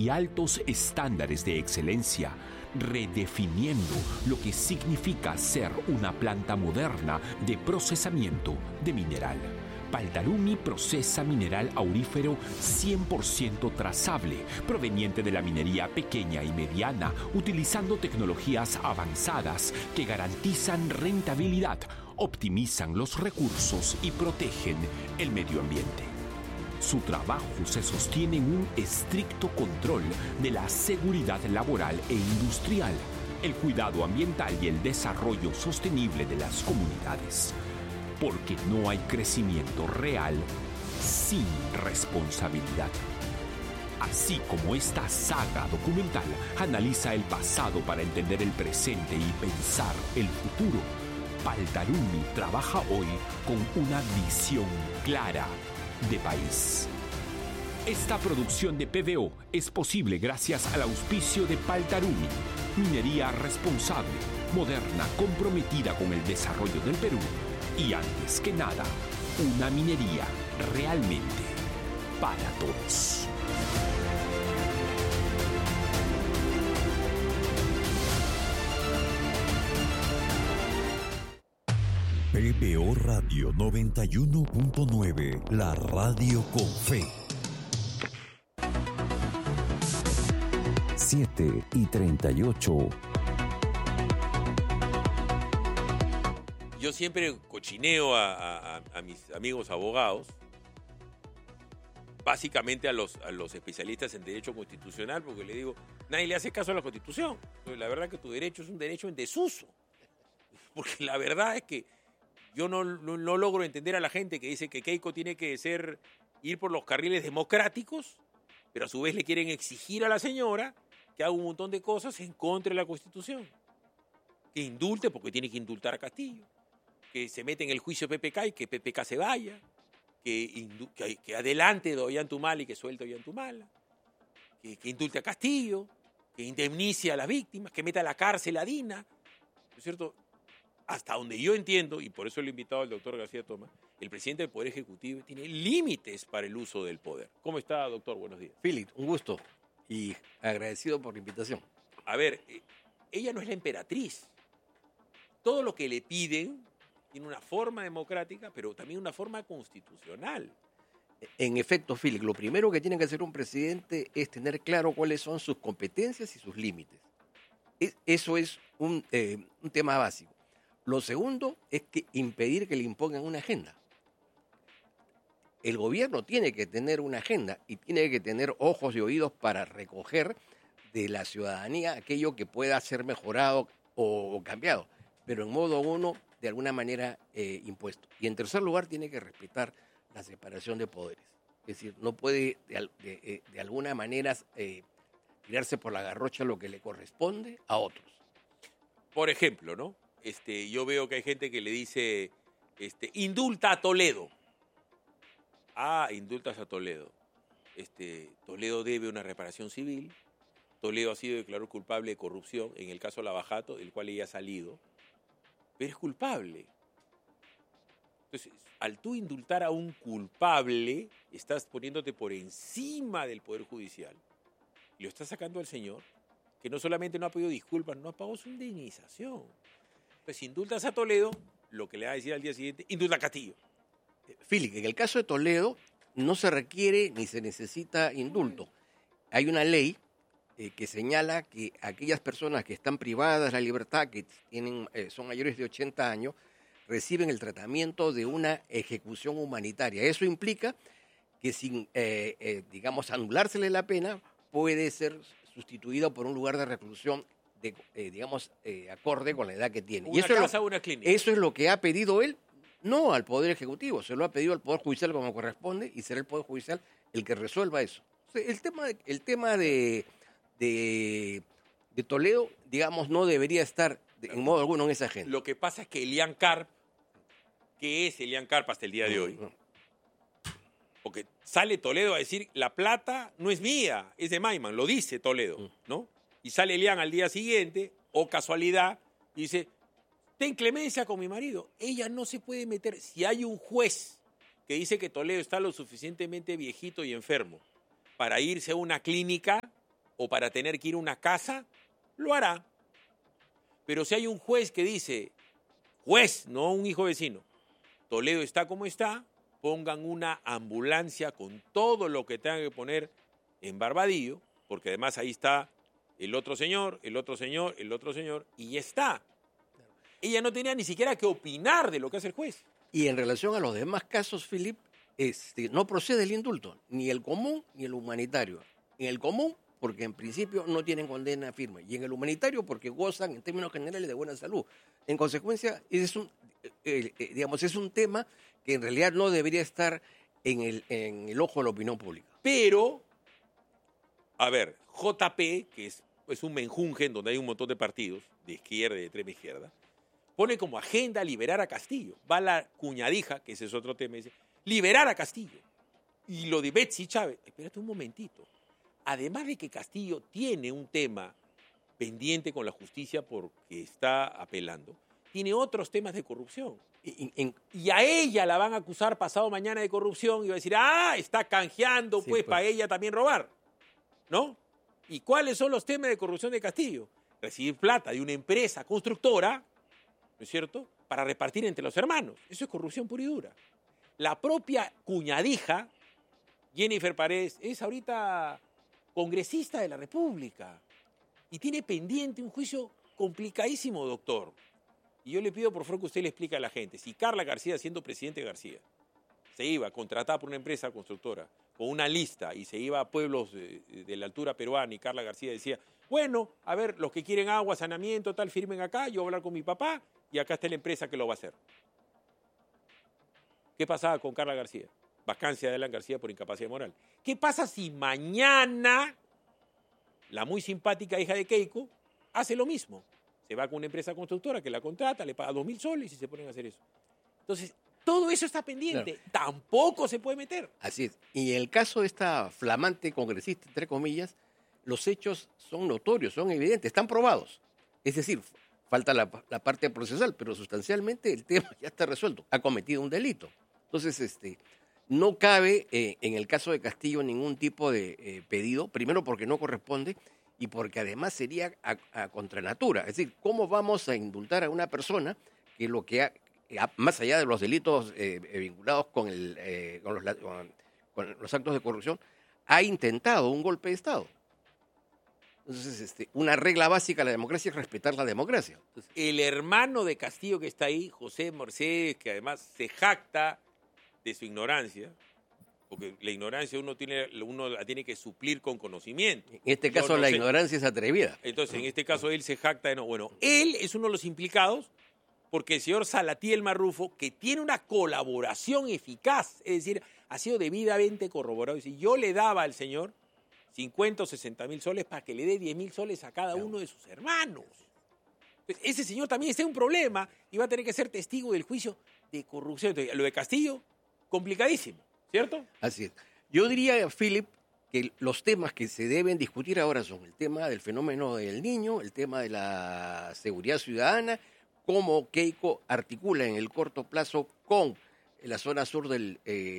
y altos estándares de excelencia, redefiniendo lo que significa ser una planta moderna de procesamiento de mineral. Paltalumi procesa mineral aurífero 100% trazable, proveniente de la minería pequeña y mediana, utilizando tecnologías avanzadas que garantizan rentabilidad, optimizan los recursos y protegen el medio ambiente. Su trabajo se sostiene en un estricto control de la seguridad laboral e industrial, el cuidado ambiental y el desarrollo sostenible de las comunidades. Porque no hay crecimiento real sin responsabilidad. Así como esta saga documental analiza el pasado para entender el presente y pensar el futuro, Paltalumi trabaja hoy con una visión clara de país. Esta producción de PVO es posible gracias al auspicio de Paltalumi, minería responsable, moderna, comprometida con el desarrollo del Perú. Y antes que nada, una minería realmente para todos. PBO Radio 91.9, la radio con fe. 7:38. Yo siempre cochineo a mis amigos abogados, básicamente a los especialistas en derecho constitucional, porque le digo, nadie le hace caso a la Constitución. Entonces, la verdad que tu derecho es un derecho en desuso. Porque la verdad es que yo no logro entender a la gente que dice que Keiko tiene que ir por los carriles democráticos, pero a su vez le quieren exigir a la señora que haga un montón de cosas en contra de la Constitución. Que indulte, porque tiene que indultar a Castillo. Que se mete en el juicio PPK y que PPK se vaya, que adelante de Ollantumala y que suelte a Ollantumala, que indulte a Castillo, que indemnice a las víctimas, que meta a la cárcel a Dina, ¿no es cierto? Hasta donde yo entiendo, y por eso lo he invitado al doctor García Tomás, el presidente del Poder Ejecutivo tiene límites para el uso del poder. ¿Cómo está, doctor? Buenos días. Philip, un gusto y agradecido por la invitación. A ver, ella no es la emperatriz. Todo lo que le piden tiene una forma democrática, pero también una forma constitucional. En efecto, Philip, lo primero que tiene que hacer un presidente es tener claro cuáles son sus competencias y sus límites. Eso es un tema básico. Lo segundo es que impedir que le impongan una agenda. El gobierno tiene que tener una agenda y tiene que tener ojos y oídos para recoger de la ciudadanía aquello que pueda ser mejorado o cambiado, pero en modo uno, de alguna manera impuesto. Y en tercer lugar, tiene que respetar la separación de poderes. Es decir, no puede de alguna manera tirarse por la garrocha lo que le corresponde a otros. Por ejemplo, ¿no? Yo veo que hay gente que le dice, indulta a Toledo. Ah, indultas a Toledo. Toledo debe una reparación civil. Toledo ha sido declarado culpable de corrupción en el caso Lavajato, del cual ella ha salido. Pero es culpable. Entonces, al tú indultar a un culpable, estás poniéndote por encima del Poder Judicial. Y lo estás sacando al señor, que no solamente no ha pedido disculpas, no ha pagado su indemnización. Pues si indultas a Toledo, lo que le va a decir al día siguiente, indulta a Castillo. Philip, en el caso de Toledo no se requiere ni se necesita indulto. Hay una ley que señala que aquellas personas que están privadas de la libertad, que son mayores de 80 años, reciben el tratamiento de una ejecución humanitaria. Eso implica que sin, anulársele la pena, puede ser sustituido por un lugar de reclusión acorde con la edad que tiene. Una casa o una clínica. Eso es lo que ha pedido él, no al Poder Ejecutivo, se lo ha pedido al Poder Judicial como corresponde y será el Poder Judicial el que resuelva eso. O sea, el tema de Toledo, digamos, no debería estar en modo alguno en esa agenda. Lo que pasa es que Elian Karp, ¿qué es Elian Karp hasta el día de hoy? Porque sale Toledo a decir, la plata no es mía, es de Maiman, lo dice Toledo, ¿no? Y sale Elian al día siguiente, o casualidad, y dice, ten clemencia con mi marido. Ella no se puede meter. Si hay un juez que dice que Toledo está lo suficientemente viejito y enfermo para irse a una clínica, o para tener que ir a una casa, lo hará. Pero si hay un juez que dice, juez, no un hijo vecino, Toledo está como está, pongan una ambulancia con todo lo que tengan que poner en Barbadillo, porque además ahí está el otro señor, el otro señor, el otro señor, y ya está. Ella no tenía ni siquiera que opinar de lo que hace el juez. Y en relación a los demás casos, Philip, no procede el indulto, ni el común ni el humanitario. En el común, porque en principio no tienen condena firme, y en el humanitario, porque gozan en términos generales de buena salud. En consecuencia, es un tema que en realidad no debería estar en el ojo de la opinión pública. Pero, a ver, JP, que es un menjunje en donde hay un montón de partidos, de izquierda y de extrema izquierda, pone como agenda liberar a Castillo. Va la cuñadija, que ese es otro tema, y dice, liberar a Castillo. Y lo de Betsy Chávez, espérate un momentito. Además de que Castillo tiene un tema pendiente con la justicia porque está apelando, tiene otros temas de corrupción. Y a ella la van a acusar pasado mañana de corrupción y va a decir, está canjeando, pues, para ella también robar. ¿No? ¿Y cuáles son los temas de corrupción de Castillo? Recibir plata de una empresa constructora, ¿no es cierto?, para repartir entre los hermanos. Eso es corrupción pura y dura. La propia cuñadija, Jennifer Paredes, es ahorita congresista de la República y tiene pendiente un juicio complicadísimo, doctor. Y yo le pido, por favor, que usted le explique a la gente, si Carla García, siendo presidente García, se iba contratada por una empresa constructora con una lista y se iba a pueblos de la altura peruana y Carla García decía, bueno, a ver, los que quieren agua, saneamiento, tal, firmen acá, yo voy a hablar con mi papá y acá está la empresa que lo va a hacer. ¿Qué pasaba con Carla García? Vacancia de Alan García por incapacidad moral. ¿Qué pasa si mañana la muy simpática hija de Keiko hace lo mismo? Se va con una empresa constructora que la contrata, le paga 2.000 soles y se ponen a hacer eso. Entonces, todo eso está pendiente. Claro. Tampoco se puede meter. Así es. Y en el caso de esta flamante congresista, entre comillas, los hechos son notorios, son evidentes, están probados. Es decir, falta la parte procesal, pero sustancialmente el tema ya está resuelto. Ha cometido un delito. Entonces, no cabe en el caso de Castillo ningún tipo de pedido, primero porque no corresponde y porque además sería a contranatura. Es decir, ¿cómo vamos a indultar a una persona que lo que más allá de los delitos vinculados con los actos de corrupción, ha intentado un golpe de Estado? Entonces, una regla básica de la democracia es respetar la democracia. Entonces, el hermano de Castillo que está ahí, José Mercedes, que además se jacta de su ignorancia, porque la ignorancia uno la tiene que suplir con conocimiento. En este caso la ignorancia es atrevida. Entonces, en este caso él se jacta de no. Bueno, él es uno de los implicados porque el señor Salatiel Marrufo, que tiene una colaboración eficaz, es decir, ha sido debidamente corroborado. Es decir, yo le daba al señor 50 o 60 mil soles para que le dé 10 mil soles a cada uno de sus hermanos. Entonces, ese señor también está en un problema y va a tener que ser testigo del juicio de corrupción. Entonces, lo de Castillo, complicadísimo, ¿cierto? Así es. Yo diría, Philip, que los temas que se deben discutir ahora son el tema del fenómeno del niño, el tema de la seguridad ciudadana, cómo Keiko articula en el corto plazo con la zona sur del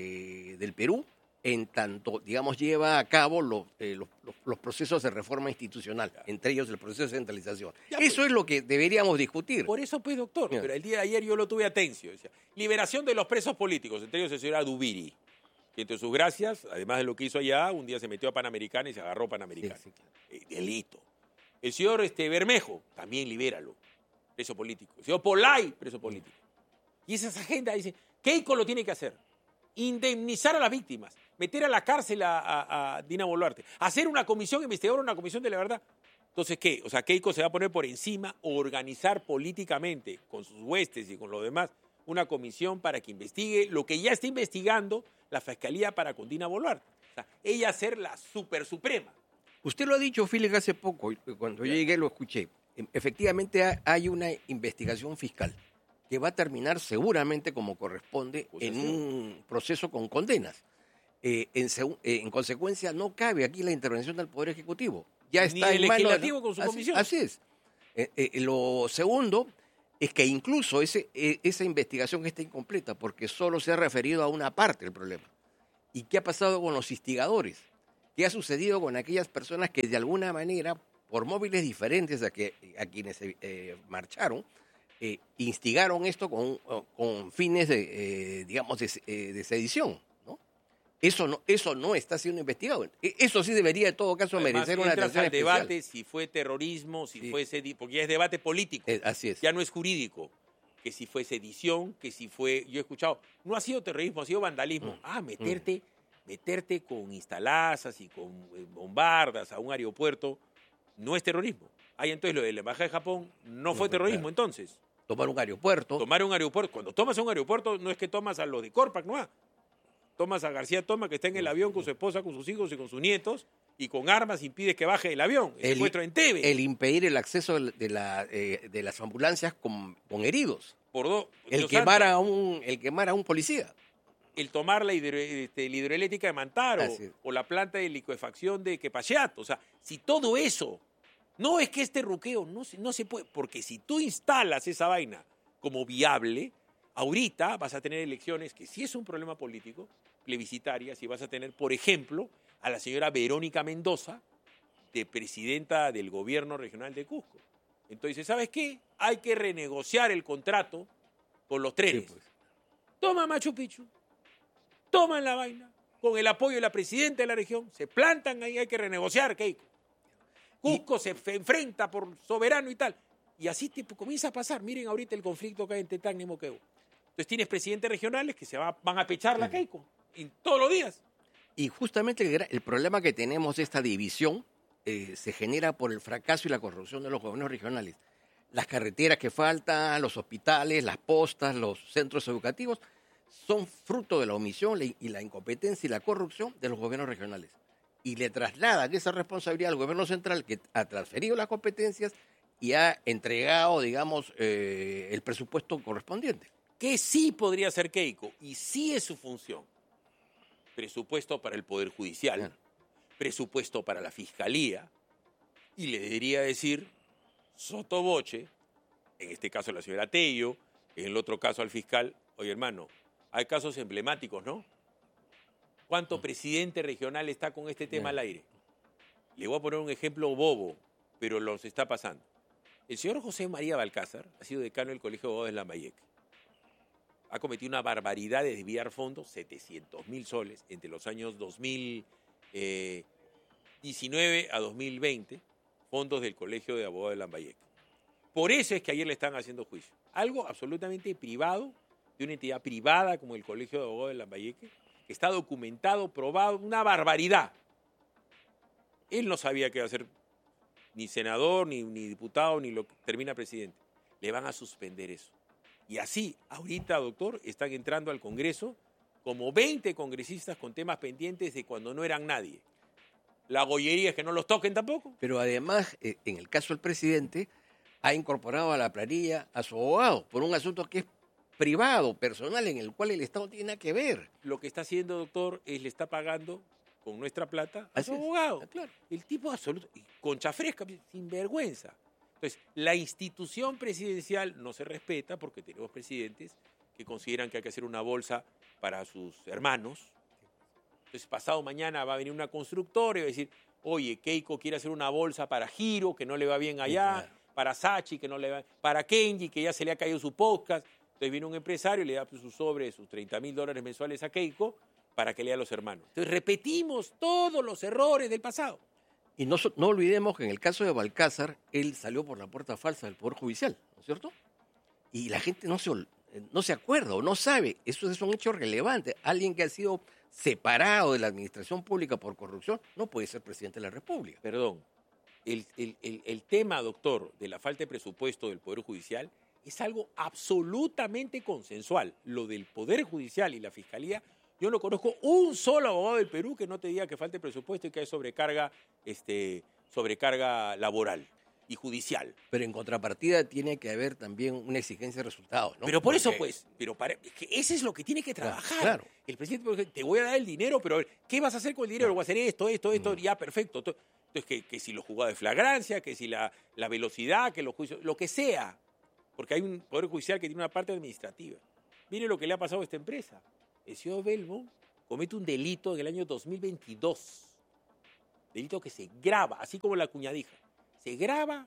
Perú, en tanto, digamos, lleva a cabo los procesos de reforma institucional, entre ellos el proceso de centralización. Eso es lo que deberíamos discutir. Por eso, pues, doctor, pero el día de ayer yo lo tuve a Tencio. Decía, liberación de los presos políticos, entre ellos el señor Adubiri, que entre sus gracias, además de lo que hizo allá, un día se metió a Panamericana y se agarró Panamericana. Sí, claro. Delito. El señor Bermejo, también libéralo, preso político. El señor Polay, preso político. Y esa agenda dice, Keiko lo tiene que hacer. Indemnizar a las víctimas, meter a la cárcel a Dina Boluarte, hacer una comisión investigadora, una comisión de la verdad. Entonces, ¿qué? O sea, Keiko se va a poner por encima, organizar políticamente con sus huestes y con los demás una comisión para que investigue lo que ya está investigando la Fiscalía para con Dina Boluarte. O sea, ella ser la super suprema. Usted lo ha dicho, Félix, hace poco, cuando yo llegué lo escuché. Efectivamente hay una investigación fiscal que va a terminar seguramente como corresponde en un proceso con condenas. En consecuencia, no cabe aquí la intervención del Poder Ejecutivo. Ya está ni el en manos legislativo con su comisión. Así es. Lo segundo es que incluso esa investigación está incompleta porque solo se ha referido a una parte del problema. ¿Y qué ha pasado con los instigadores? qué ha sucedido con aquellas personas que de alguna manera, por móviles diferentes a quienes marcharon, instigaron esto con fines de sedición, ¿no? Eso no está siendo investigado. Eso sí debería, en todo caso, Además, merecer una atención al especial. debate si fue terrorismo, si Sí. fue porque ya es debate político. Así es. Ya no es jurídico. Que si fue sedición, que si fue... Yo he escuchado, no ha sido terrorismo, ha sido vandalismo. Meterte con instalazas y con bombardas a un aeropuerto no es terrorismo. Ahí entonces lo de la Embajada de Japón no fue terrorismo, claro. entonces. Tomar un aeropuerto. Tomar un aeropuerto. Cuando tomas un aeropuerto no es que tomas a los de Corpac, no. Tomas a García Toma, que está en el avión con su esposa, con sus hijos y con sus nietos, y con armas impides que baje del avión. El secuestro en Tebe. El impedir el acceso de las ambulancias con heridos. El quemar a un policía. El tomar la hidroeléctrica de Mantaro o la planta de licuefacción de Quepachat. O sea, si todo eso, no es que este ruqueo, no se puede, porque si tú instalas esa vaina como viable, ahorita vas a tener elecciones que sí es un problema político, plebiscitarias, y vas a tener, por ejemplo, a la señora Verónica Mendoza, de presidenta del gobierno regional de Cusco. Entonces, ¿sabes qué? Hay que renegociar el contrato con los trenes. Sí, pues. Toma Machu Picchu, toman la vaina, con el apoyo de la presidenta de la región, se plantan ahí, hay que renegociar, Keiko. Cusco se enfrenta por soberano y tal. Y así comienza a pasar. Miren ahorita el conflicto que hay entre Tacna y Moquegua. Entonces tienes presidentes regionales que van a pechar la Keiko todos los días. Y justamente el problema que tenemos de esta división se genera por el fracaso y la corrupción de los gobiernos regionales. Las carreteras que faltan, los hospitales, las postas, los centros educativos, son fruto de la omisión y la incompetencia y la corrupción de los gobiernos regionales. Y le trasladan esa responsabilidad al gobierno central, que ha transferido las competencias y ha entregado, digamos, el presupuesto correspondiente. Que sí podría ser Keiko, y sí es su función. Presupuesto para el Poder Judicial, presupuesto para la Fiscalía, y le debería decir sotoboche, en este caso la señora Tello, en el otro caso al fiscal, oye hermano, hay casos emblemáticos, ¿no? ¿Cuánto presidente regional está con este tema al aire? Le voy a poner un ejemplo bobo, pero los está pasando. El señor José María Balcázar ha sido decano del Colegio de Abogados de Lambayeque. Ha cometido una barbaridad de desviar fondos, 700.000 soles, entre los años 2019 a 2020, fondos del Colegio de Abogados de Lambayeque. Por eso es que ayer le están haciendo juicio. Algo absolutamente privado, de una entidad privada como el Colegio de Abogados de Lambayeque, que está documentado, probado, una barbaridad. Él no sabía que iba a ser ni senador, ni diputado, ni lo que termina presidente. Le van a suspender eso. Y así, ahorita, doctor, están entrando al Congreso como 20 congresistas con temas pendientes de cuando no eran nadie. La gollería es que no los toquen tampoco. Pero además, en el caso del presidente, ha incorporado a la planilla a su abogado por un asunto que es privado, personal, en el cual el Estado tiene nada que ver. Lo que está haciendo, doctor, es le está pagando con nuestra plata a Así su es, abogado. claro. El tipo absoluto, concha fresca, sin vergüenza. Entonces, la institución presidencial no se respeta porque tenemos presidentes que consideran que hay que hacer una bolsa para sus hermanos. Entonces, pasado mañana va a venir una constructora y va a decir, oye, Keiko quiere hacer una bolsa para Giro, que no le va bien allá, claro. para Sachi, que no le va, para Kenji, que ya se le ha caído su podcast. Entonces viene un empresario y le da su sobre, sus $30.000 mensuales a Keiko para que lea a los hermanos. Entonces repetimos todos los errores del pasado. Y no olvidemos que en el caso de Balcázar, él salió por la puerta falsa del Poder Judicial, ¿no es cierto? Y la gente no se acuerda o no sabe. Eso es un hecho relevante. Alguien que ha sido separado de la administración pública por corrupción no puede ser presidente de la República. Perdón, el tema, doctor, de la falta de presupuesto del Poder Judicial es algo absolutamente consensual. Lo del Poder Judicial y la Fiscalía, yo no conozco un solo abogado del Perú que no te diga que falte presupuesto y que hay sobrecarga laboral y judicial. Pero en contrapartida tiene que haber también una exigencia de resultados, ¿no? Pero por eso, Porque- pues, es que ese es lo que tiene que trabajar. Claro. El presidente, por ejemplo, te voy a dar el dinero, pero a ver, ¿qué vas a hacer con el dinero? Voy a hacer esto, ya, perfecto. Entonces, que si los juzgados de flagrancia, que si la velocidad, que los juicios, lo que sea. Porque hay un Poder Judicial que tiene una parte administrativa. Mire lo que le ha pasado a esta empresa. El señor Belmo comete un delito en el año 2022. delito que se graba, así como la cuñadija. Se graba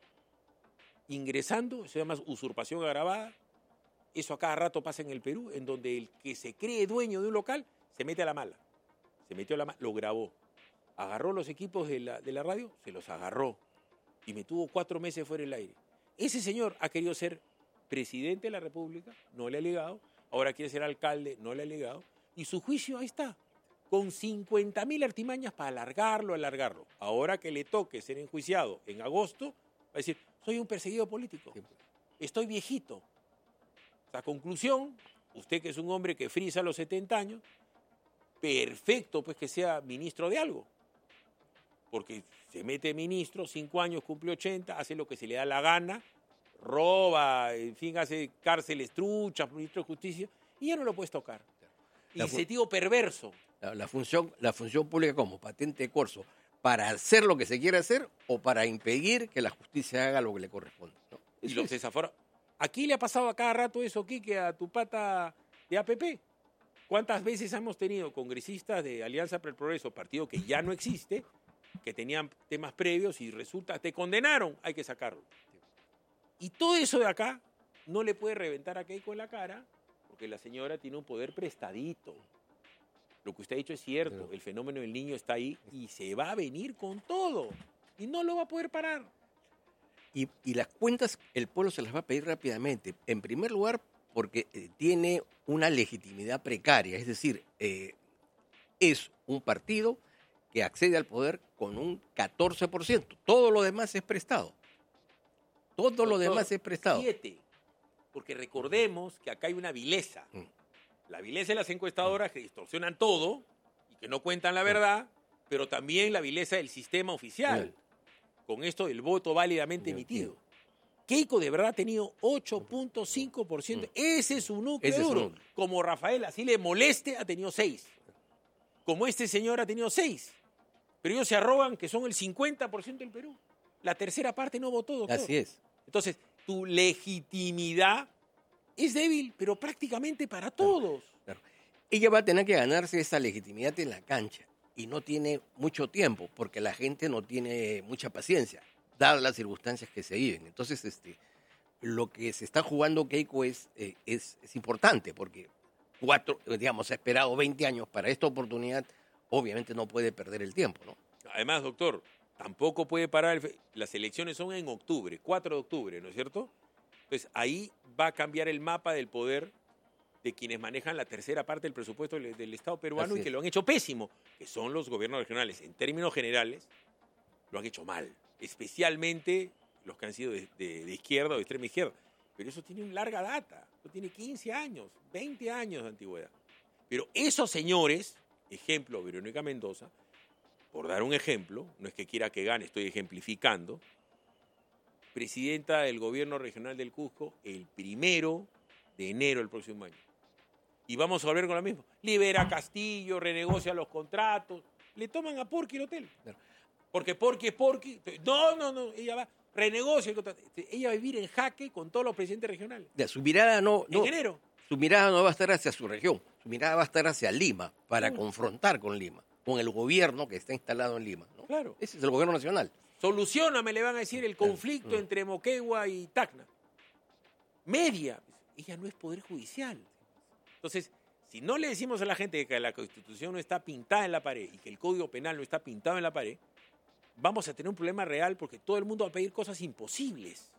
ingresando, eso se llama usurpación agravada. Eso a cada rato pasa en el Perú, en donde el que se cree dueño de un local se mete a la mala. Se metió a la mala, lo grabó. Agarró los equipos de la radio, se los agarró. Y me tuvo 4 meses fuera del aire. Ese señor ha querido ser presidente de la República, no le ha ligado. Ahora quiere ser alcalde, no le ha ligado. Y su juicio ahí está, con 50.000 artimañas para alargarlo. Ahora que le toque ser enjuiciado en agosto, va a decir, soy un perseguido político, estoy viejito. O sea, conclusión, usted que es un hombre que frisa a los 70 años, perfecto pues que sea ministro de algo. Porque se mete ministro, 5 años, cumple 80, hace lo que se le da la gana, roba, en fin, hace cárceles truchas, ministro de Justicia, y ya no lo puedes tocar. Incentivo perverso. La función pública como patente de corso, ¿para hacer lo que se quiere hacer o para impedir que la justicia haga lo que le corresponde? ¿No? Y los desaforados. Aquí le ha pasado a cada rato eso, Quique, a tu pata de APP. ¿Cuántas veces hemos tenido congresistas de Alianza para el Progreso, partido que ya no existe, que tenían temas previos y resulta, te condenaron, hay que sacarlo? Y todo eso de acá no le puede reventar a Keiko en la cara, porque la señora tiene un poder prestadito. Lo que usted ha dicho es cierto, el fenómeno del niño está ahí y se va a venir con todo. Y no lo va a poder parar. Y las cuentas el pueblo se las va a pedir rápidamente. En primer lugar, porque tiene una legitimidad precaria. Es decir, es un partido que accede al poder con un 14%. Todo lo demás es prestado. Todo lo demás es prestado. 7. Porque recordemos que acá hay una vileza. La vileza de las encuestadoras que distorsionan todo y que no cuentan la verdad, pero también la vileza del sistema oficial, con esto del voto válidamente emitido. Keiko de verdad ha tenido 8.5%. Ese es su núcleo duro. Como Rafael, así le moleste, ha tenido 6. Como este señor ha tenido 6. Pero ellos se arrogan que son el 50% del Perú. La tercera parte no votó, doctor. Así es. Entonces, tu legitimidad es débil, pero prácticamente para todos. Claro. Ella va a tener que ganarse esa legitimidad en la cancha y no tiene mucho tiempo porque la gente no tiene mucha paciencia, dadas las circunstancias que se viven. Entonces, lo que se está jugando Keiko es importante porque ha esperado 20 años para esta oportunidad, obviamente no puede perder el tiempo, ¿no? Además, doctor, tampoco puede parar, las elecciones son en octubre, 4 de octubre, ¿no es cierto? Entonces, ahí va a cambiar el mapa del poder de quienes manejan la tercera parte del presupuesto del Estado peruano y que lo han hecho pésimo, que son los gobiernos regionales. En términos generales, lo han hecho mal, especialmente los que han sido de izquierda o de extrema izquierda. Pero eso tiene una larga data, eso tiene 15 años, 20 años de antigüedad. Pero esos señores, ejemplo, Verónica Mendoza, por dar un ejemplo, no es que quiera que gane, estoy ejemplificando, presidenta del gobierno regional del Cusco el 1 de enero del próximo año. Y vamos a volver con lo mismo. Libera Castillo, renegocia los contratos. Le toman a Porqui el hotel. Porque Porqui es Porqui. No. Ella va, renegocia el contrato. Ella va a vivir en jaque con todos los presidentes regionales. Su mirada en enero. Su mirada no va a estar hacia su región. Su mirada va a estar hacia Lima para confrontar con Lima, con el gobierno que está instalado en Lima, ¿no? Claro. Ese es el gobierno nacional. Solucióname, le van a decir, el conflicto entre Moquegua y Tacna. Media. Ella no es poder judicial. Entonces, si no le decimos a la gente que la Constitución no está pintada en la pared y que el Código Penal no está pintado en la pared, vamos a tener un problema real porque todo el mundo va a pedir cosas imposibles.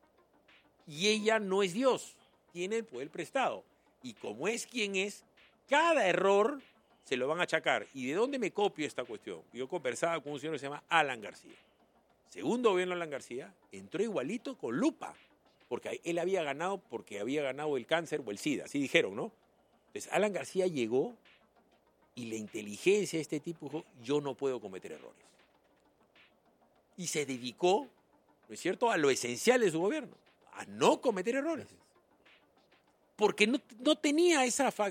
Y ella no es Dios, tiene el poder prestado. Y como es quien es, cada error se lo van a achacar. ¿Y de dónde me copio esta cuestión? Yo conversaba con un señor que se llama Alan García. Segundo gobierno de Alan García, entró igualito con lupa, porque él había ganado porque había ganado el cáncer o el SIDA, así dijeron, ¿no? Entonces Alan García llegó y la inteligencia de este tipo dijo, yo no puedo cometer errores. Y se dedicó, ¿no es cierto?, a lo esencial de su gobierno, a no cometer errores. Porque no tenía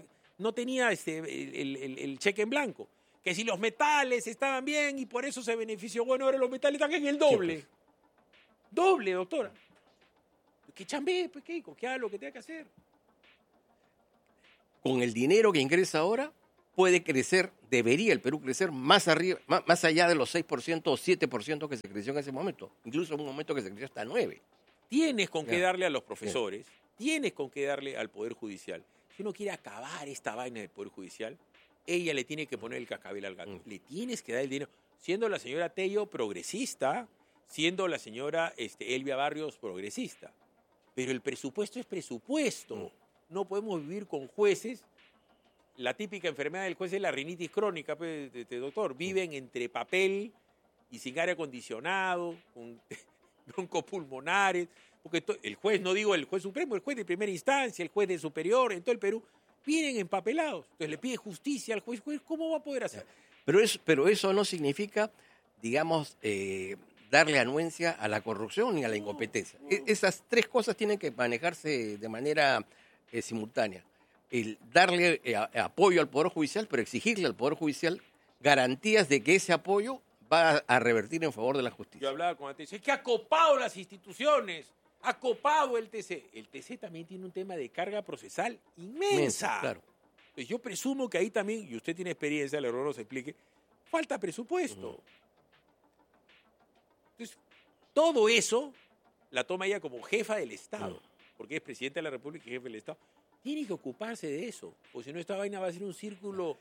el cheque en blanco. Que si los metales estaban bien y por eso se benefició, bueno, ahora los metales están en el doble. Sí, pues. Doble, doctora. Que chambee, pues, Keiko, que haga lo que tenga que hacer. Con el dinero que ingresa ahora, puede crecer, debería el Perú crecer más arriba, más allá de los 6% o 7% que se creció en ese momento. Incluso en un momento que se creció hasta 9%. Tienes con qué Ya. darle a los profesores, tienes con qué darle al Poder Judicial. Si uno quiere acabar esta vaina del Poder Judicial, ella le tiene que poner el cascabel al gato. Le tienes que dar el dinero. Siendo la señora Tello progresista, siendo la señora Elvia Barrios progresista. Pero el presupuesto es presupuesto. No podemos vivir con jueces. La típica enfermedad del juez es la rinitis crónica, pues, doctor. Viven entre papel y sin aire acondicionado, con broncopulmonares. Porque el juez, no digo el juez supremo, el juez de primera instancia, el juez de superior, en todo el Perú, vienen empapelados. Entonces le pide justicia al juez. ¿Cómo va a poder hacer? Pero eso no significa, digamos, darle anuencia a la corrupción ni a la incompetencia. Esas tres cosas tienen que manejarse de manera simultánea. El darle apoyo al Poder Judicial, pero exigirle al Poder Judicial garantías de que ese apoyo va a revertir en favor de la Yo justicia. hablaba con la TC, es que ha copado las instituciones, ha copado el TC. El TC también tiene un tema de carga procesal inmensa. Claro. Pues yo presumo que ahí también, y usted tiene experiencia, le ruego nos explique, falta presupuesto. Entonces, todo eso la toma ella como jefa del Estado, porque es presidenta de la República y jefe del Estado. Tiene que ocuparse de eso, porque si no esta vaina va a ser un círculo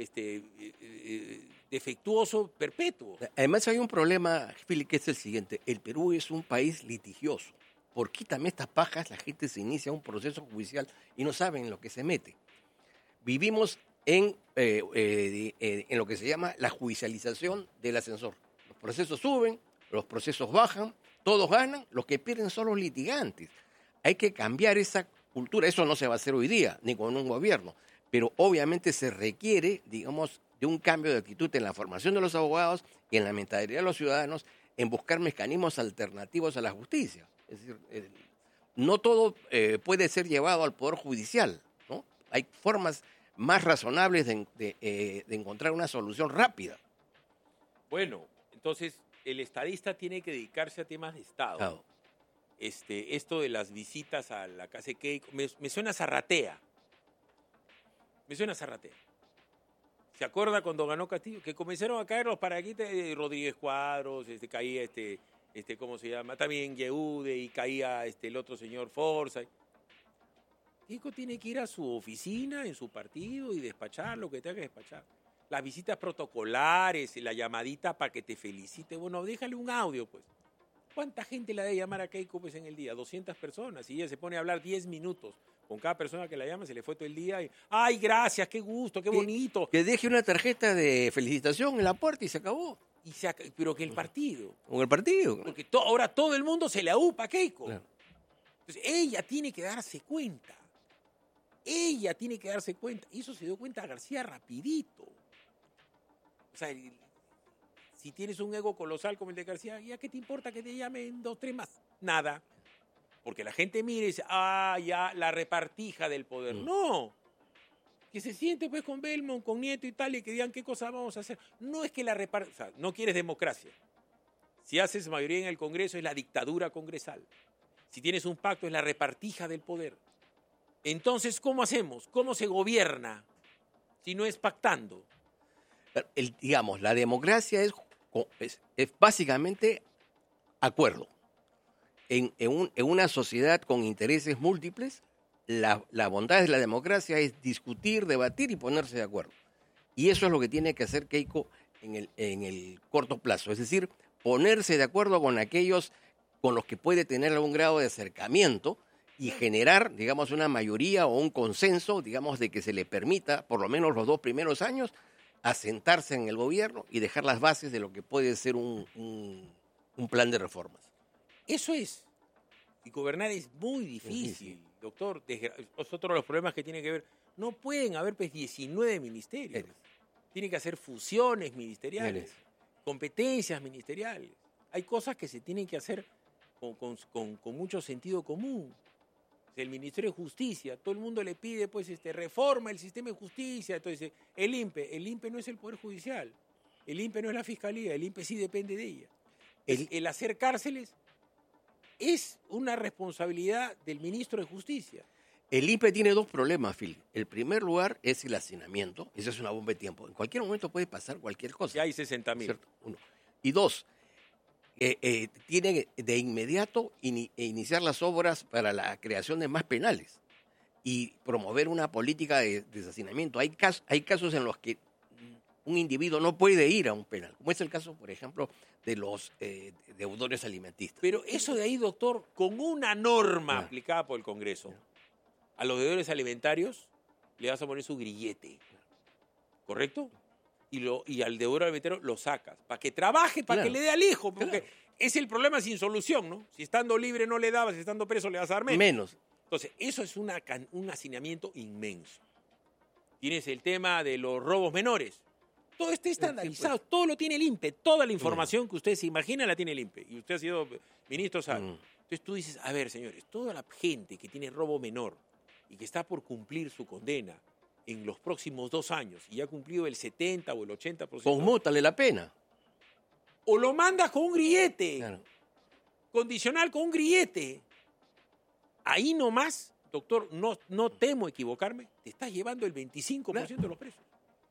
defectuoso perpetuo. Además hay un problema, Philip, que es el siguiente. El Perú es un país litigioso. Por quítame estas pajas, la gente se inicia un proceso judicial y no saben en lo que se mete. Vivimos en lo que se llama la judicialización del ascensor. Los procesos suben, los procesos bajan, todos ganan, los que pierden son los litigantes. Hay que cambiar esa cultura. Eso no se va a hacer hoy día, ni con un gobierno, pero obviamente se requiere, digamos, de un cambio de actitud en la formación de los abogados y en la mentalidad de los ciudadanos en buscar mecanismos alternativos a la justicia. Es decir, no todo puede ser llevado al Poder Judicial, ¿no? Hay formas más razonables de encontrar una solución rápida. Bueno, entonces el estadista tiene que dedicarse a temas de Estado. Claro. Esto de las visitas a la casa de Keiko, me suena zarratea. Me suena zarratea. ¿Se acuerda cuando ganó Castillo? Que comenzaron a caer los paraquitas de Rodríguez Cuadros, caía ¿cómo se llama? También Yehude y caía el otro señor Forza. Keiko tiene que ir a su oficina, en su partido, y despachar lo que tenga que despachar. Las visitas protocolares, la llamadita para que te felicite. Bueno, déjale un audio, pues. ¿Cuánta gente la debe llamar a Keiko pues, en el día? 200 personas. Y ella se pone a hablar 10 minutos. Con cada persona que la llama se le fue todo el día. Y, ¡ay, gracias! ¡Qué gusto! ¡Qué bonito! Que deje una tarjeta de felicitación en la puerta y se acabó. Pero que el partido. Con el partido. Porque ahora todo el mundo se le aupa a Keiko. Claro. Entonces ella tiene que darse cuenta. Ella tiene que darse cuenta. Y eso se dio cuenta García rapidito. O sea, si tienes un ego colosal como el de García, ¿ya qué te importa que te llamen 2, 3 más? Nada. Porque la gente mira y dice, ya, la repartija del poder. No. Que se siente pues con Belmont, con Nieto y tal, y que digan qué cosa vamos a hacer. No es que la repartija, o sea, no quieres democracia. Si haces mayoría en el Congreso es la dictadura congresal. Si tienes un pacto es la repartija del poder. Entonces, ¿cómo hacemos? ¿Cómo se gobierna si no es pactando? Digamos, la democracia es básicamente acuerdo. En una sociedad con intereses múltiples, la bondad de la democracia es discutir, debatir y ponerse de acuerdo. Y eso es lo que tiene que hacer Keiko en el corto plazo. Es decir, ponerse de acuerdo con aquellos con los que puede tener algún grado de acercamiento y generar, digamos, una mayoría o un consenso, digamos, de que se le permita, por lo menos los 2 primeros años, asentarse en el gobierno y dejar las bases de lo que puede ser un plan de reformas. Eso es. Y gobernar es muy difícil, doctor. Es otro de los problemas que tiene que ver. No pueden haber pues 19 ministerios. Tienen que hacer fusiones ministeriales, competencias ministeriales. Hay cosas que se tienen que hacer con mucho sentido común. El Ministerio de Justicia, todo el mundo le pide pues reforma el sistema de justicia. Entonces, el INPE no es el Poder Judicial, el INPE no es la Fiscalía, el INPE sí depende de ella. El hacer cárceles es una responsabilidad del Ministro de Justicia. El INPE tiene dos problemas, Phil. El primer lugar es el hacinamiento. Esa es una bomba de tiempo. En cualquier momento puede pasar cualquier cosa. Ya hay 60.000. ¿Cierto? Uno. Y dos, tiene de inmediato iniciar las obras para la creación de más penales y promover una política de deshacinamiento. Hay casos en los que un individuo no puede ir a un penal, como es el caso, por ejemplo, de los deudores alimentistas. Pero eso de ahí, doctor, con una norma aplicada por el Congreso, a los deudores alimentarios le vas a poner su grillete, ¿correcto? Y al deudor alimentario lo sacas, para que trabaje, para que le dé al hijo, porque es el problema sin solución, ¿no? Si estando libre no le dabas, si estando preso le vas a dar menos. Entonces, eso es un hacinamiento inmenso. Tienes el tema de los robos menores. Todo está estandarizado, todo lo tiene el INPE, toda la información que usted se imagina la tiene el INPE. Y usted ha sido ministro, sabe. Entonces tú dices, a ver, señores, toda la gente que tiene robo menor y que está por cumplir su condena en los próximos 2 años y ya ha cumplido el 70 o el 80%. Conmútale la pena. O lo mandas con un grillete, condicional con un grillete. Ahí nomás, doctor, no temo equivocarme, te estás llevando el 25% de los presos.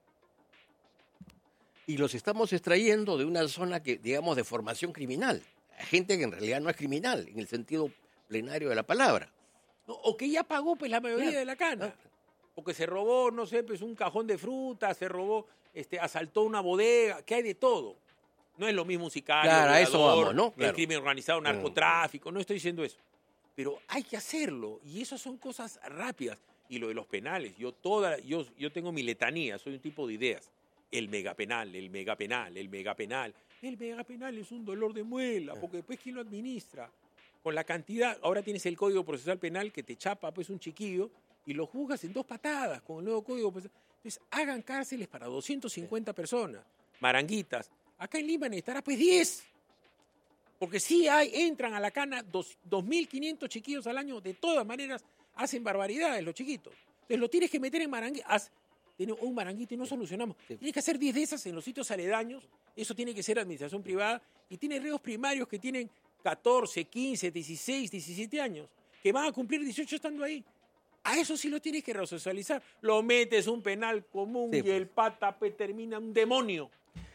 Y los estamos extrayendo de una zona que, digamos, de formación criminal. Gente que en realidad no es criminal, en el sentido plenario de la palabra. No, o que ya pagó pues la mayoría de la cana. Porque se robó, no sé, pues un cajón de frutas, se robó, asaltó una bodega, que hay de todo. No es lo mismo un sicario, a eso vamos, ¿no? El crimen organizado, narcotráfico, no estoy diciendo eso. Pero hay que hacerlo, y esas son cosas rápidas. Y lo de los penales, yo tengo mi letanía, soy un tipo de ideas. El megapenal, el megapenal, el megapenal. El megapenal es un dolor de muela, porque después ¿quién lo administra? Con la cantidad, ahora tienes el Código Procesal Penal que te chapa pues un chiquillo y lo juzgas en 2 patadas con el nuevo Código Procesal. Entonces hagan cárceles para 250 personas, maranguitas. Acá en Lima necesitará pues 10. Porque sí entran a la cana 2.500 chiquillos al año, de todas maneras hacen barbaridades los chiquitos. Entonces lo tienes que meter en maranguitas. Tiene un maranguito y no solucionamos. Tienes que hacer 10 de esas en los sitios aledaños. Eso tiene que ser administración privada. Y tiene reos primarios que tienen 14, 15, 16, 17 años, que van a cumplir 18 estando ahí. A eso sí lo tienes que resocializar. Lo metes un penal común y el pata pues, termina un demonio.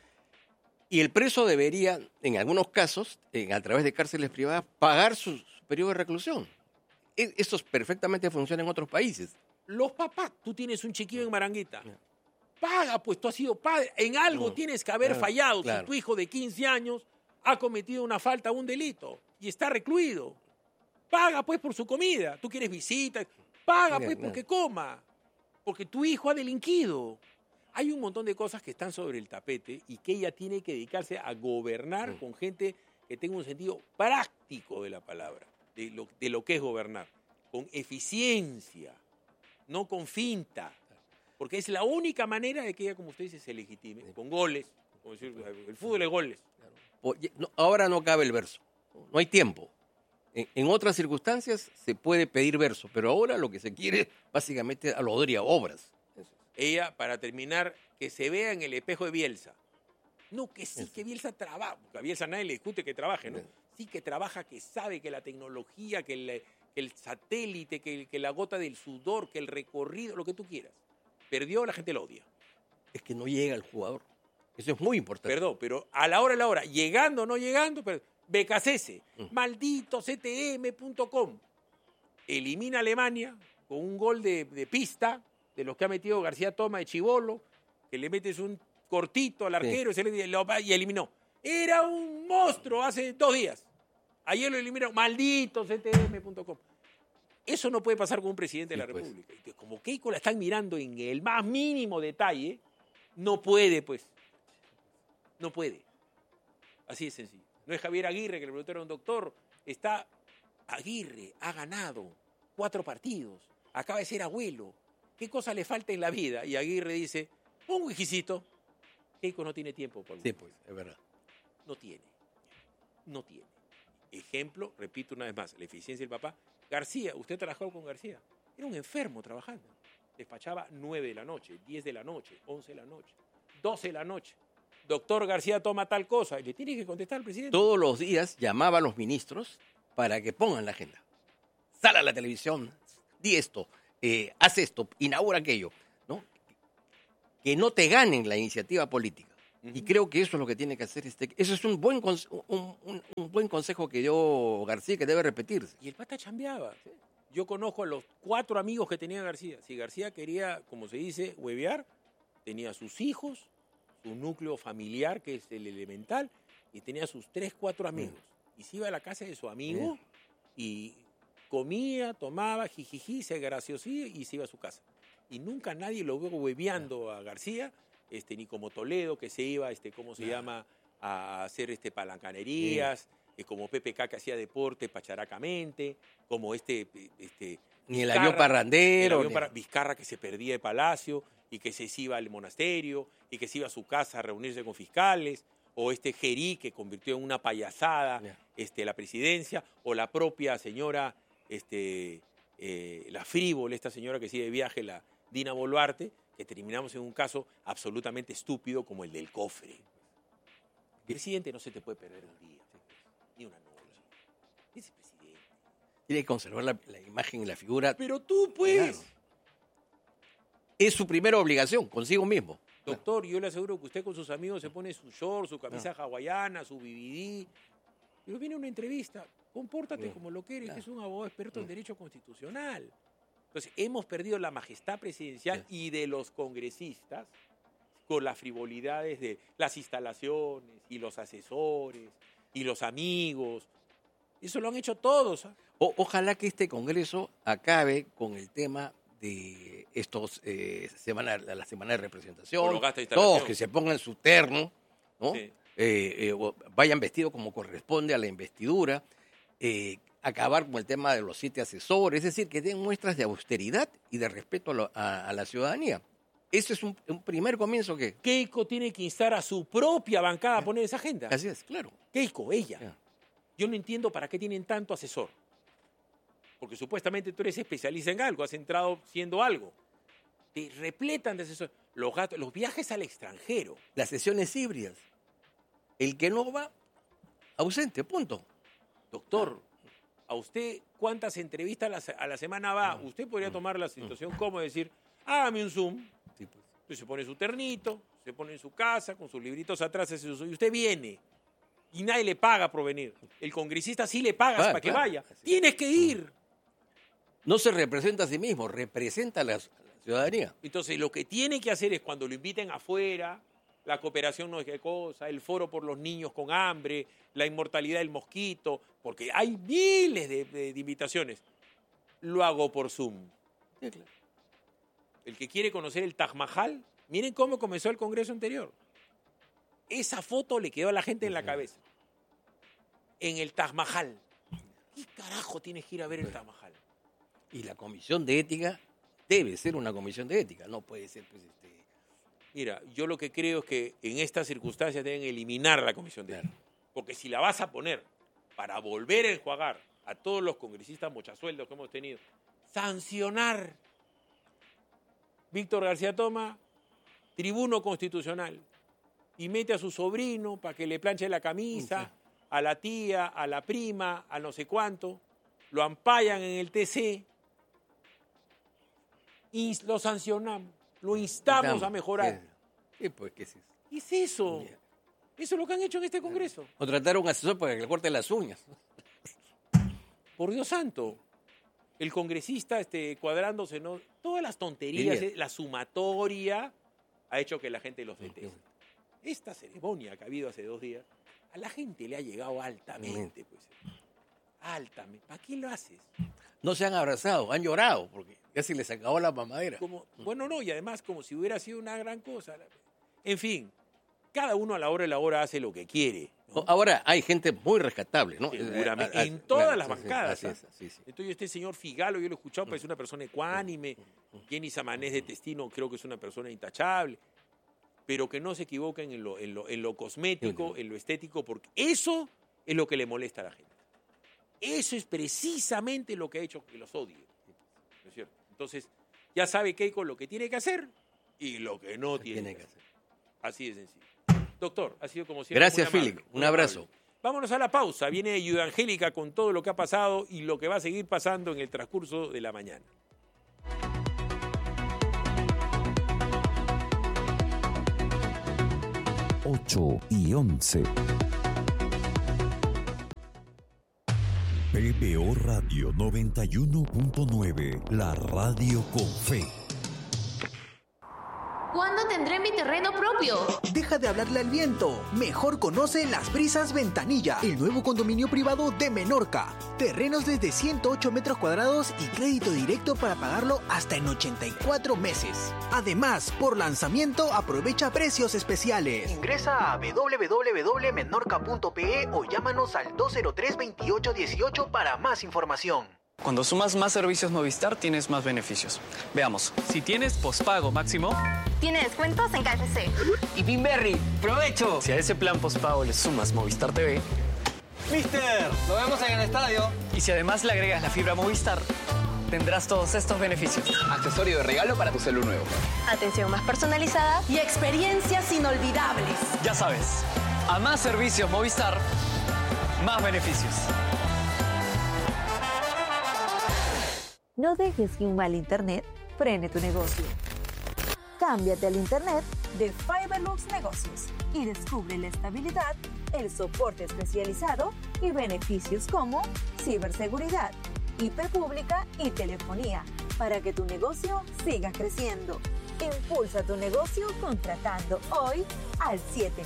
Y el preso debería, en algunos casos, a través de cárceles privadas, pagar su periodo de reclusión. Esto perfectamente funciona en otros países. Los papás, tú tienes un chiquillo en Maranguita, paga, pues tú has sido padre, en algo tienes que haber fallado. Si tu hijo de 15 años ha cometido una falta o un delito y está recluido, paga pues por su comida. Tú quieres visitas, paga pues porque coma, porque tu hijo ha delinquido. Hay un montón de cosas que están sobre el tapete y que ella tiene que dedicarse a gobernar con gente que tenga un sentido práctico de la palabra, de lo que es gobernar, con eficiencia. No con finta, porque es la única manera de que ella, como usted dice, se legitime, con goles, como decir, el fútbol es goles. Ahora no cabe el verso, no hay tiempo. En otras circunstancias se puede pedir verso, pero ahora lo que se quiere básicamente a lo obras. Ella, para terminar, que se vea en el espejo de Bielsa. No, que sí, que Bielsa trabaja, porque a Bielsa nadie le discute que trabaje, ¿no? Sí que trabaja, que sabe que la tecnología, que el satélite, que la gota del sudor, que el recorrido, lo que tú quieras. Perdió, la gente lo odia. Es que no llega el jugador. Eso es muy importante. Perdón, pero a la hora, llegando o no llegando, BKCS, maldito CTM.com. Elimina a Alemania con un gol de pista, de los que ha metido García Toma de chibolo, que le metes un cortito al arquero y eliminó. Era un monstruo hace 2 días. Ayer lo eliminaron, maldito CTM.com. Eso no puede pasar con un presidente de la República. Entonces, como Keiko la están mirando en el más mínimo detalle, no puede, pues. No puede. Así de sencillo. No es Javier Aguirre, que le preguntaron a un doctor. Aguirre ha ganado 4 partidos. Acaba de ser abuelo. ¿Qué cosa le falta en la vida? Y Aguirre dice, un whiskycito. Keiko no tiene tiempo, Pablo. Sí, pues, es verdad. No tiene. Ejemplo, repito una vez más, la eficiencia del papá. García, usted trabajó con García. Era un enfermo trabajando. Despachaba 9 de la noche, 10 de la noche, 11 de la noche, 12 de la noche. Doctor García toma tal cosa. Y le tiene que contestar al presidente. Todos los días llamaba a los ministros para que pongan la agenda. Sale a la televisión. di esto, haz esto, inaugura aquello, ¿no? Que no te ganen la iniciativa política. Y creo que eso es lo que tiene que hacer eso es un buen consejo que dio García, que debe repetirse. Y el pata chambeaba. Yo conozco a los 4 amigos que tenía García. Si García quería, como se dice, huevear, tenía sus hijos, su núcleo familiar, que es el elemental, y tenía sus 3, 4 amigos. Y se iba a la casa de su amigo y comía, tomaba, jijiji, se graciosía y se iba a su casa. Y nunca nadie lo vio hueveando a García, ni como Toledo, que se iba, ¿cómo se llama?, a hacer palancanerías, como PPK, que hacía deporte pacharacamente, como ni el avión parrandero. Vizcarra, que se perdía de Palacio y que se iba al monasterio y que se iba a su casa a reunirse con fiscales, o Gerí, que convirtió en una payasada la presidencia, o la propia señora, la frívola, esta señora que sigue de viaje, la Dina Boluarte, que terminamos en un caso absolutamente estúpido como el del cofre. El presidente no se te puede perder un día, ni una noche. Ese presidente. Tiene que conservar la imagen y la figura. Pero tú, pues. Claro. Es su primera obligación, consigo mismo. Doctor, yo le aseguro que usted con sus amigos se pone su short, su camisa hawaiana, su BBD. Pero viene una entrevista. Compórtate como lo que eres, que es un abogado experto en derecho constitucional. Entonces, hemos perdido la majestad presidencial y de los congresistas con las frivolidades de las instalaciones y los asesores y los amigos. Eso lo han hecho todos. Ojalá que este Congreso acabe con el tema de la semana de representación, todos que se pongan su terno, ¿no? Sí. Vayan vestidos como corresponde a la investidura, acabar con el tema de los 7 asesores, es decir, que den muestras de austeridad y de respeto a la ciudadanía. Ese es un primer comienzo que... Keiko tiene que instar a su propia bancada a poner esa agenda. Así es, claro. Keiko, ella. Yo no entiendo para qué tienen tanto asesor. Porque supuestamente tú eres especialista en algo, has entrado siendo algo. Te repletan de asesor. Los viajes al extranjero. Las sesiones híbridas. El que no va, ausente, punto. Doctor, ¿a usted cuántas entrevistas a la semana va? Usted podría tomar la situación como decir, hágame un Zoom. Sí, pues. Entonces se pone su ternito, se pone en su casa, con sus libritos atrás, y usted viene. Y nadie le paga por venir. El congresista sí le pagas para que vaya. Tienes que ir. No se representa a sí mismo, representa a la ciudadanía. Entonces, lo que tiene que hacer es cuando lo inviten afuera, la cooperación no es qué cosa, el foro por los niños con hambre, la inmortalidad del mosquito, porque hay miles de invitaciones. Lo hago por Zoom. Sí, claro. El que quiere conocer el Taj Mahal, miren cómo comenzó el Congreso anterior. Esa foto le quedó a la gente en la cabeza. En el Taj Mahal. ¿Qué carajo tienes que ir a ver el Taj Mahal? Y la comisión de ética debe ser una comisión de ética, no puede ser pues Mira, yo lo que creo es que en estas circunstancias deben eliminar la comisión de ética. Porque si la vas a poner para volver a enjuagar a todos los congresistas mochasueldos que hemos tenido, sancionar. Víctor García Toma, tribuno constitucional, y mete a su sobrino para que le planche la camisa, a la tía, a la prima, a no sé cuánto, lo ampallan en el TC y lo sancionamos, lo instamos a mejorar. Sí, pues, ¿qué es eso? ¿Qué es eso? Eso es lo que han hecho en este Congreso. Contratar a un asesor para que le corte las uñas. Por Dios santo. El congresista cuadrándose, ¿no? Todas las tonterías, la sumatoria ha hecho que la gente los deteste. Esta ceremonia que ha habido hace 2 días, a la gente le ha llegado altamente, pues. Altamente. ¿Para qué lo haces? No se han abrazado, han llorado, porque casi les acabó la mamadera. Bueno, no, y además como si hubiera sido una gran cosa. En fin, cada uno a la hora de la hora hace lo que quiere, ¿no? Ahora hay gente muy rescatable, ¿no? Seguramente, en todas las bancadas. Sí. Entonces este señor Figalo, yo lo he escuchado, parece una persona ecuánime. Jenny Samanés de Testino, creo que es una persona intachable. Pero que no se equivoquen en lo cosmético, en lo estético, porque eso es lo que le molesta a la gente. Eso es precisamente lo que ha hecho que los odie. ¿No es cierto? Entonces, ya sabe Keiko lo que tiene que hacer y lo que no tiene que hacer. Así de sencillo. Doctor, ha sido como siempre. Gracias, Philip. Un abrazo. Vámonos a la pausa. Viene Ayuda Angélica con todo lo que ha pasado y lo que va a seguir pasando en el transcurso de la mañana. 8 y 11. PBO Radio 91.9, la radio con fe. ¿Cuándo tendré mi terreno propio? Deja de hablarle al viento. Mejor conoce Las Brisas Ventanilla, el nuevo condominio privado de Menorca. Terrenos desde 108 metros cuadrados y crédito directo para pagarlo hasta en 84 meses. Además, por lanzamiento aprovecha precios especiales. Ingresa a www.menorca.pe o llámanos al 203-2818 para más información. Cuando sumas más servicios Movistar, tienes más beneficios. Veamos, si tienes pospago máximo... Tiene descuentos en KFC. Y Pinberry, ¡provecho! Si a ese plan pospago le sumas Movistar TV... ¡Mister! ¡Nos vemos en el estadio! Y si además le agregas la fibra Movistar, tendrás todos estos beneficios. Accesorio de regalo para tu celu nuevo. Atención más personalizada y experiencias inolvidables. Ya sabes, a más servicios Movistar, más beneficios. No dejes que un mal internet frene tu negocio. Cámbiate al internet de Fiberlux Negocios y descubre la estabilidad, el soporte especializado y beneficios como ciberseguridad, IP pública y telefonía para que tu negocio siga creciendo. Impulsa tu negocio contratando hoy al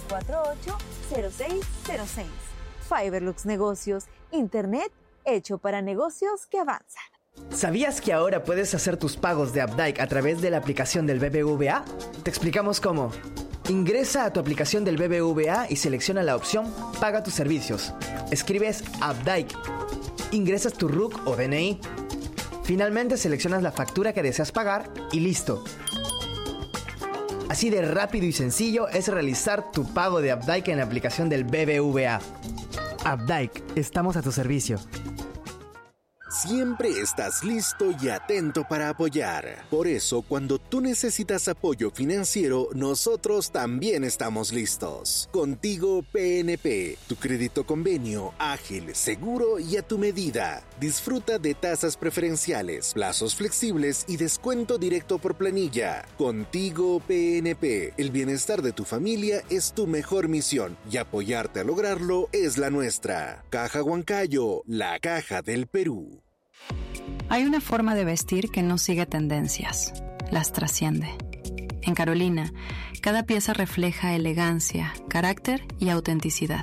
748-0606. Fiberlux Negocios, internet hecho para negocios que avanzan. ¿Sabías que ahora puedes hacer tus pagos de Updike a través de la aplicación del BBVA? Te explicamos cómo. Ingresa a tu aplicación del BBVA y selecciona la opción Paga tus servicios. Escribes Updike. Ingresas tu RUC o DNI. Finalmente seleccionas la factura que deseas pagar y listo. Así de rápido y sencillo es realizar tu pago de Updike en la aplicación del BBVA. Updike, estamos a tu servicio. Siempre estás listo y atento para apoyar. Por eso, cuando tú necesitas apoyo financiero, nosotros también estamos listos. Contigo PNP, tu crédito convenio, ágil, seguro y a tu medida. Disfruta de tasas preferenciales, plazos flexibles y descuento directo por planilla. Contigo PNP, el bienestar de tu familia es tu mejor misión y apoyarte a lograrlo es la nuestra. Caja Huancayo, la caja del Perú. Hay una forma de vestir que no sigue tendencias, las trasciende. En Carolina, cada pieza refleja elegancia, carácter y autenticidad.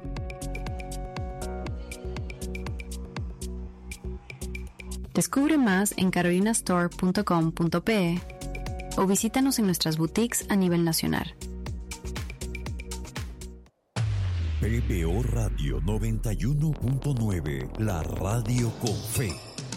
Descubre más en carolinastore.com.pe o visítanos en nuestras boutiques a nivel nacional. PBO Radio 91.9, la radio con fe.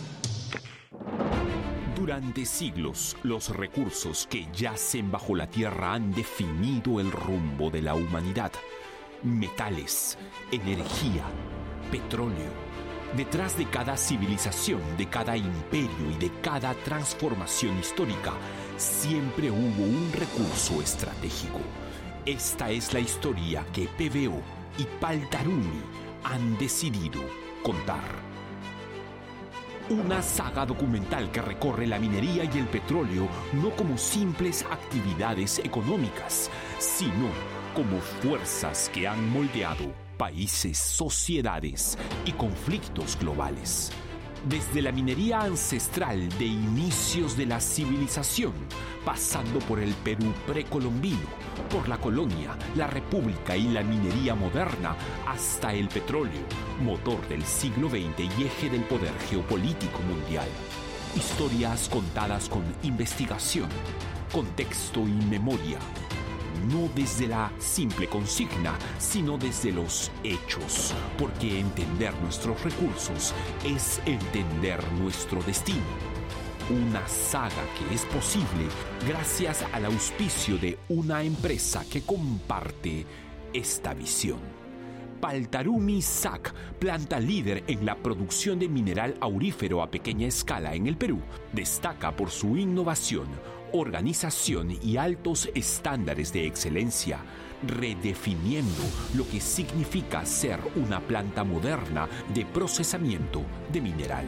Durante siglos, los recursos que yacen bajo la tierra han definido el rumbo de la humanidad. Metales, energía, petróleo. Detrás de cada civilización, de cada imperio y de cada transformación histórica, siempre hubo un recurso estratégico. Esta es la historia que PBO y Paltarumi han decidido contar. Una saga documental que recorre la minería y el petróleo no como simples actividades económicas, sino como fuerzas que han moldeado países, sociedades y conflictos globales. Desde la minería ancestral de inicios de la civilización, pasando por el Perú precolombino, por la colonia, la república y la minería moderna, hasta el petróleo, motor del siglo XX y eje del poder geopolítico mundial. Historias contadas con investigación, contexto y memoria. No desde la simple consigna, sino desde los hechos, porque entender nuestros recursos es entender nuestro destino. Una saga que es posible gracias al auspicio de una empresa que comparte esta visión. Paltarumi SAC, planta líder en la producción de mineral aurífero a pequeña escala en el Perú, destaca por su innovación, organización y altos estándares de excelencia, redefiniendo lo que significa ser una planta moderna de procesamiento de mineral.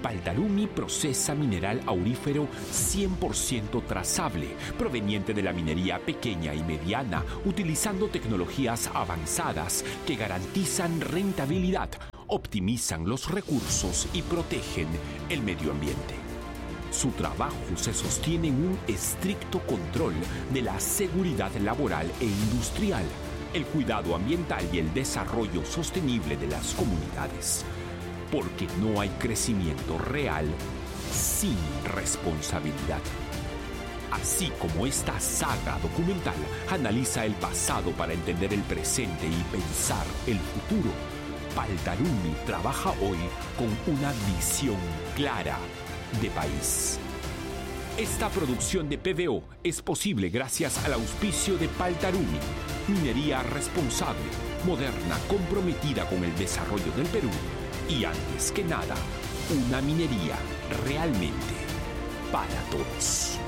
Paltalumi procesa mineral aurífero 100% trazable, proveniente de la minería pequeña y mediana, utilizando tecnologías avanzadas que garantizan rentabilidad, optimizan los recursos y protegen el medio ambiente. Su trabajo se sostiene en un estricto control de la seguridad laboral e industrial, el cuidado ambiental y el desarrollo sostenible de las comunidades. Porque no hay crecimiento real sin responsabilidad. Así como esta saga documental analiza el pasado para entender el presente y pensar el futuro, Paltalumi trabaja hoy con una visión clara de país. Esta producción de PBO es posible gracias al auspicio de Paltalumi, minería responsable, moderna, comprometida con el desarrollo del Perú y, antes que nada, una minería realmente para todos.